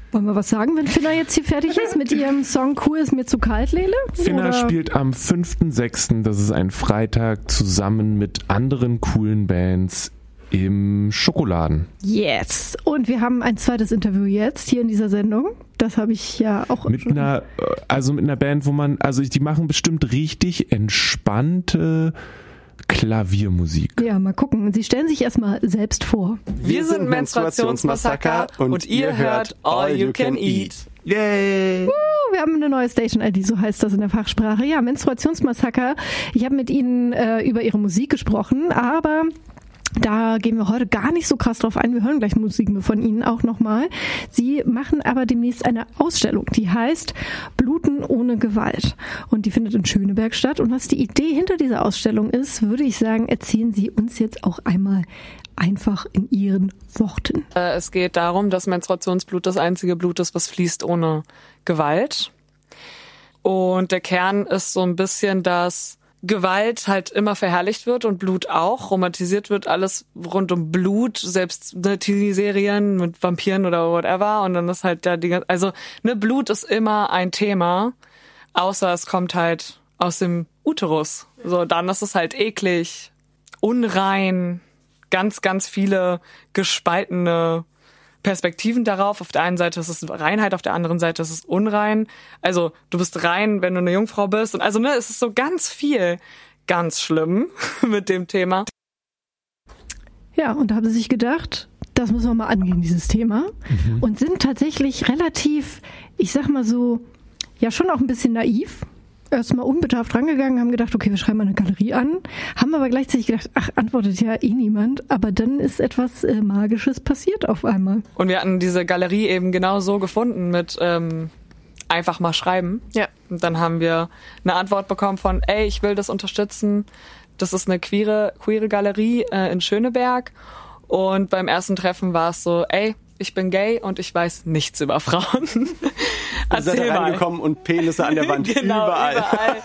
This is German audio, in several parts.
Wollen wir was sagen, wenn Finna jetzt hier fertig ist mit ihrem Song Cool ist mir zu kalt, Lele? Finna spielt am 5.6., das ist ein Freitag, zusammen mit anderen coolen Bands im Schokoladen. Yes. Und wir haben ein zweites Interview jetzt hier in dieser Sendung. Das habe ich ja auch mit einer Band, die machen bestimmt richtig entspannte Klaviermusik. Ja, mal gucken. Sie stellen sich erstmal selbst vor. Wir sind Menstruationsmassaker und ihr hört All You Can Eat. Yay! Wir haben eine neue Station-ID, so heißt das in der Fachsprache. Ja, Menstruationsmassaker. Ich habe mit Ihnen über Ihre Musik gesprochen, aber da gehen wir heute gar nicht so krass drauf ein. Wir hören gleich Musik von Ihnen auch nochmal. Sie machen aber demnächst eine Ausstellung, die heißt Bluten ohne Gewalt. Und die findet in Schöneberg statt. Und was die Idee hinter dieser Ausstellung ist, würde ich sagen, erzählen Sie uns jetzt auch einmal einfach in Ihren Worten. Es geht darum, dass Menstruationsblut das einzige Blut ist, was fließt ohne Gewalt. Und der Kern ist so ein bisschen, dass Gewalt halt immer verherrlicht wird und Blut auch. Romantisiert wird alles rund um Blut, selbst Teenie-Serien mit Vampiren oder whatever. Und dann ist halt Blut ist immer ein Thema, außer es kommt halt aus dem Uterus. So, dann ist es halt eklig, unrein, ganz, ganz viele gespaltene Perspektiven darauf. Auf der einen Seite ist es Reinheit, auf der anderen Seite ist es unrein. Also du bist rein, wenn du eine Jungfrau bist. Und es ist so ganz viel, ganz schlimm mit dem Thema. Ja, und da haben sie sich gedacht, das müssen wir mal angehen, dieses Thema. Und sind tatsächlich relativ, ich sag mal so, ja schon auch ein bisschen naiv. Erstmal unbedarft rangegangen, haben gedacht, okay, wir schreiben mal eine Galerie an, haben aber gleichzeitig gedacht, antwortet ja eh niemand, aber dann ist etwas Magisches passiert auf einmal. Und wir hatten diese Galerie eben genau so gefunden mit einfach mal schreiben. Ja. Und dann haben wir eine Antwort bekommen von, ich will das unterstützen, das ist eine queere Galerie in Schöneberg. Und beim ersten Treffen war es so, ich bin gay und ich weiß nichts über Frauen. Seid reingekommen und Penisse an der Wand. Genau, überall.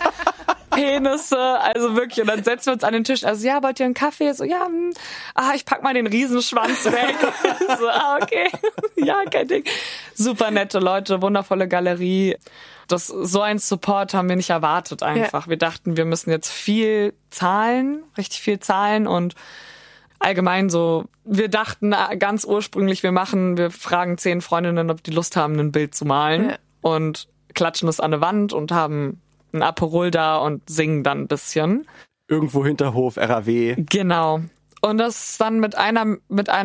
Penisse, also wirklich. Und dann setzen wir uns an den Tisch. Also, wollt ihr einen Kaffee? So, ich pack mal den Riesenschwanz weg. So, okay. Ja, kein Ding. Super nette Leute, wundervolle Galerie. So ein Support haben wir nicht erwartet einfach. Ja. Wir dachten, wir müssen jetzt richtig viel zahlen und allgemein so, wir dachten ganz ursprünglich, wir fragen 10 Freundinnen, ob die Lust haben, ein Bild zu malen und klatschen es an eine Wand und haben ein Aperol da und singen dann ein bisschen. Irgendwo Hinterhof, RAW. Genau. Und das ist dann mit einer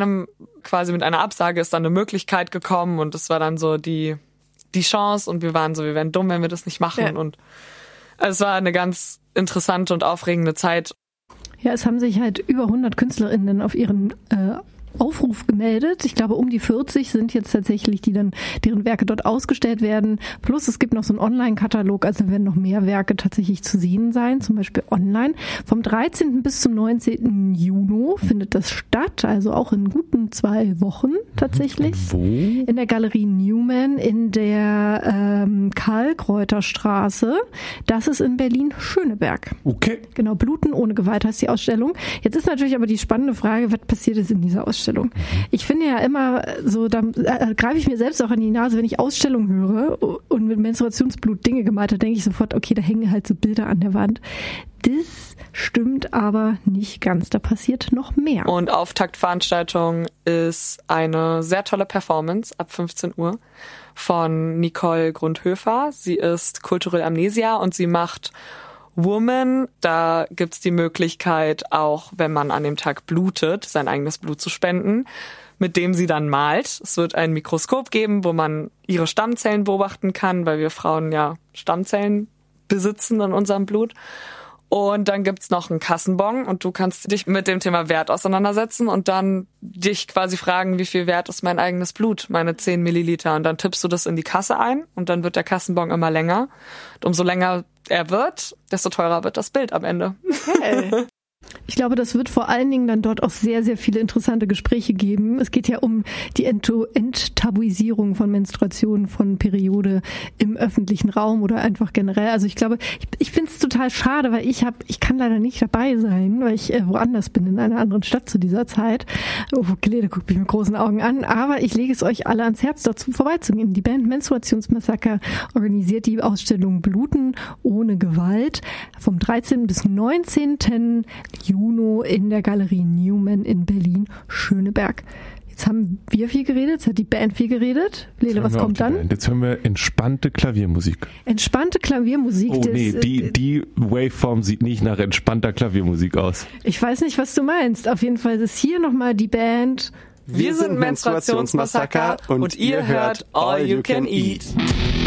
Absage ist dann eine Möglichkeit gekommen und das war dann so die Chance und wir waren so, wir wären dumm, wenn wir das nicht machen und es war eine ganz interessante und aufregende Zeit. Ja, es haben sich halt über 100 KünstlerInnen auf ihren Aufruf gemeldet. Ich glaube, um die 40 sind jetzt tatsächlich, deren Werke dort ausgestellt werden. Plus es gibt noch so einen Online-Katalog, also werden noch mehr Werke tatsächlich zu sehen sein, zum Beispiel online. Vom 13. bis zum 19. Juni findet das statt, also auch in guten 2 Wochen tatsächlich. Wo? In der Galerie Newman in der Karl-Kräuter-Straße. Das ist in Berlin-Schöneberg. Okay. Genau, Bluten ohne Gewalt heißt die Ausstellung. Jetzt ist natürlich aber die spannende Frage, was passiert ist in dieser Ausstellung? Ich finde ja immer so, da greife ich mir selbst auch an die Nase, wenn ich Ausstellungen höre und mit Menstruationsblut Dinge gemalt habe, denke ich sofort, okay, da hängen halt so Bilder an der Wand. Das stimmt aber nicht ganz, da passiert noch mehr. Und Auftaktveranstaltung ist eine sehr tolle Performance ab 15 Uhr von Nicole Grundhöfer. Sie ist Cultural Amnesia und sie macht Woman, da gibt's die Möglichkeit auch, wenn man an dem Tag blutet, sein eigenes Blut zu spenden, mit dem sie dann malt. Es wird ein Mikroskop geben, wo man ihre Stammzellen beobachten kann, weil wir Frauen ja Stammzellen besitzen in unserem Blut. Und dann gibt's noch einen Kassenbon und du kannst dich mit dem Thema Wert auseinandersetzen und dann dich quasi fragen, wie viel wert ist mein eigenes Blut, meine 10 Milliliter. Und dann tippst du das in die Kasse ein und dann wird der Kassenbon immer länger. Und umso länger er wird, desto teurer wird das Bild am Ende. Okay. Ich glaube, das wird vor allen Dingen dann dort auch sehr, sehr viele interessante Gespräche geben. Es geht ja um die Enttabuisierung von Menstruation, von Periode im öffentlichen Raum oder einfach generell. Also ich glaube, ich finde es total schade, weil ich kann leider nicht dabei sein, weil ich woanders bin, in einer anderen Stadt zu dieser Zeit. Oh, Gelede guckt mich mit großen Augen an, aber ich lege es euch alle ans Herz, dort vorbeizugehen. Die Band Menstruationsmassaker organisiert die Ausstellung Bluten ohne Gewalt vom 13. bis 19. Juni in der Galerie Newman in Berlin-Schöneberg. Jetzt haben wir viel geredet, jetzt hat die Band viel geredet. Lele, was kommt dann? Jetzt hören wir entspannte Klaviermusik. Entspannte Klaviermusik. Oh nee, die Waveform sieht nicht nach entspannter Klaviermusik aus. Ich weiß nicht, was du meinst. Auf jeden Fall ist hier nochmal die Band. Wir sind Menstruationsmassaker und ihr hört All You Can Eat.